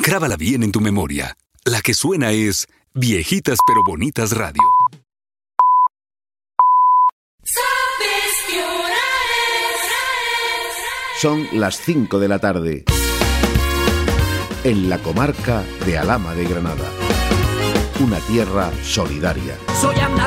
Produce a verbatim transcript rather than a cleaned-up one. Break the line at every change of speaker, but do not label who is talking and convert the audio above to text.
Grábala bien en tu memoria. La que suena es Viejitas pero Bonitas Radio.
Son las cinco de la tarde. En la comarca de Alhama de Granada. Una tierra solidaria.
Soy andaluz.